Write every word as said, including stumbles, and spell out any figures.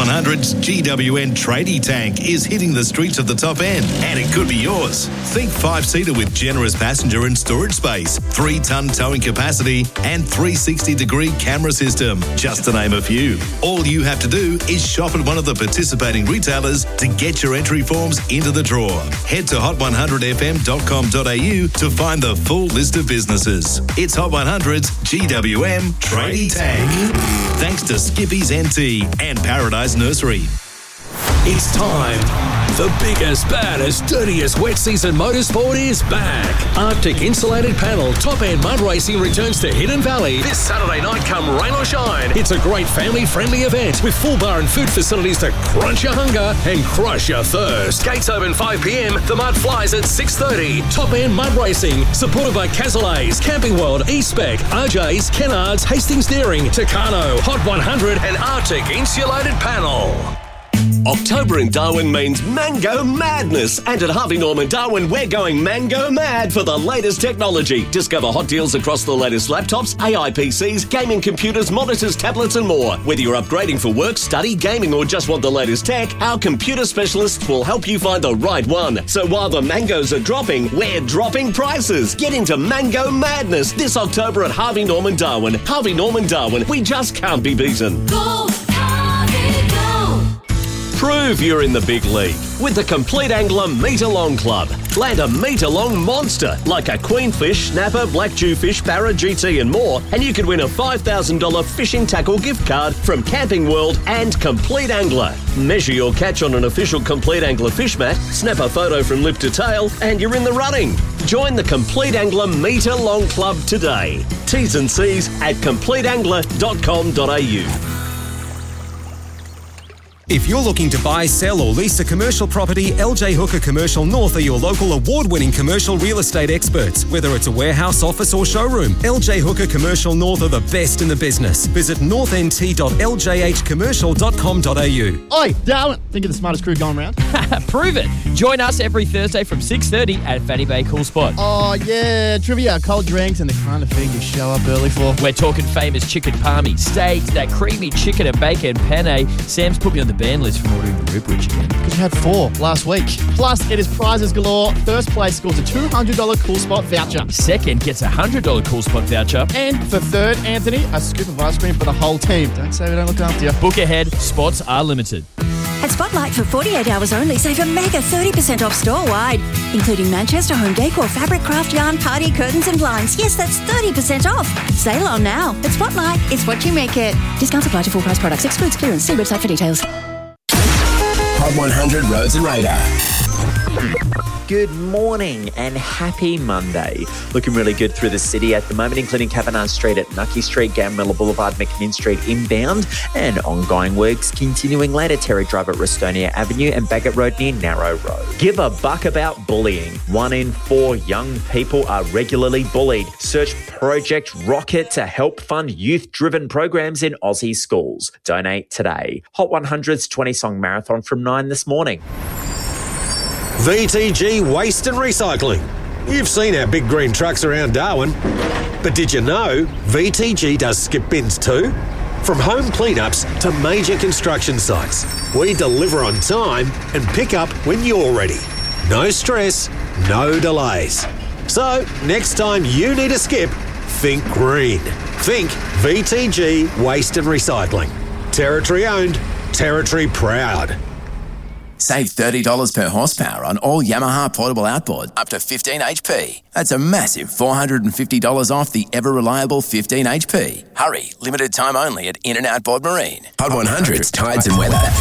one hundred's G W N Tradie Tank is hitting the streets of the top end, and it could be yours. Think five-seater with generous passenger and storage space, three-ton towing capacity, and three sixty degree camera system, just to name a few. All you have to do is shop at one of the participating retailers to get your entry forms into the draw. Head to hot one hundred f m dot com dot a u to find the full list of businesses. It's Hot one hundred's G W M Tradie Tank. Thanks to Skippy's N T and Paradise Nursery. It's time. The biggest, baddest, dirtiest wet season motorsport is back. Arctic Insulated Panel Top End Mud Racing returns to Hidden Valley this Saturday night come rain or shine. It's a great family-friendly event with full bar and food facilities to crunch your hunger and crush your thirst. Gates open five p m. The mud flies at six thirty. Top End Mud Racing, supported by Cazalet's, Camping World, E-Spec, R J's, Kennards, Hastings Deering, Tucano, Hot one hundred and Arctic Insulated Panel. October in Darwin means Mango Madness. And at Harvey Norman Darwin, we're going Mango Mad for the latest technology. Discover hot deals across the latest laptops, A I P Cs, gaming computers, monitors, tablets and more. Whether you're upgrading for work, study, gaming or just want the latest tech, our computer specialists will help you find the right one. So while the mangoes are dropping, we're dropping prices. Get into Mango Madness this October at Harvey Norman Darwin. Harvey Norman Darwin, we just can't be beaten. Go, Harvey, go! Prove you're in the big league with the Complete Angler Meter-Long Club. Land a meter-long monster like a queenfish, snapper, black jewfish, barra, G T and more, and you could win a five thousand dollars fishing tackle gift card from Camping World and Complete Angler. Measure your catch on an official Complete Angler fish mat, snap a photo from lip to tail, and you're in the running. Join the Complete Angler Meter-Long Club today. T's and C's at complete angler dot com dot a u. If you're looking to buy, sell or lease a commercial property, L J Hooker Commercial North are your local award-winning commercial real estate experts. Whether it's a warehouse, office or showroom, L J Hooker Commercial North are the best in the business. Visit north n t dot l j h commercial dot com dot a u. Oi, Darwin, think of the smartest crew going round? Prove it. Join us every Thursday from six thirty at Fatty Bay Cool Spot. Oh, yeah, trivia, cold drinks and the kind of thing you show up early for. We're talking famous chicken palmy, steaks, that creamy chicken and bacon penne. Sam's put me on the ban list from ordering the ribwich again. Because you had four last week. Plus, it is prizes galore. First place scores a two hundred dollars Cool Spot voucher. Second gets a one hundred dollars Cool Spot voucher. And for third, Anthony, a scoop of ice cream for the whole team. Don't say we don't look after you. Book ahead. Spots are limited. At Spotlight for forty-eight hours only, save a mega thirty percent off store-wide, including Manchester home decor, fabric, craft, yarn, party, curtains and blinds. Yes, that's thirty percent off. Sale on now. At Spotlight, it's what you make it. Discounts apply to full price products. Excludes clearance. See website for details. Hot one hundred Roads and Radar. Good morning and happy Monday. Looking really good through the city at the moment, including Kavanagh Street at Nucky Street, Gambrilla Boulevard, McMinn Street inbound, and ongoing works continuing later, Terry Drive at Restonia Avenue and Bagot Road near Narrow Road. Give a buck about bullying. One in four young people are regularly bullied. Search Project Rocket to help fund youth-driven programs in Aussie schools. Donate today. Hot one hundred's twenty-song marathon from nine this morning. V T G Waste and Recycling. You've seen our big green trucks around Darwin, but did you know V T G does skip bins too? From home cleanups to major construction sites, we deliver on time and pick up when you're ready. No stress, no delays. So next time you need a skip, think green. Think V T G Waste and Recycling. Territory owned, territory proud. Save thirty dollars per horsepower on all Yamaha portable outboard up to fifteen H P. That's a massive four hundred fifty dollars off the ever-reliable fifteen H P. Hurry, limited time only at In and Outboard Marine. Hot one hundred's Tides and Weather.